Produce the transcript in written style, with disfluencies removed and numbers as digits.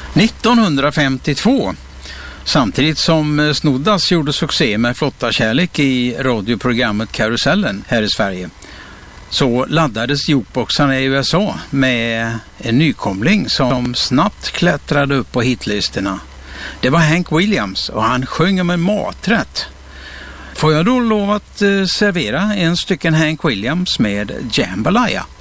1952, samtidigt som Snoddas gjorde succé med Flotta kärlek i radioprogrammet Karusellen här i Sverige, så laddades jukeboxarna i USA med en nykomling som snabbt klättrade upp på hitlistorna. Det var Hank Williams och han sjöng med maträtt. Får jag då lov att servera en stycken Hank Williams med Jambalaya?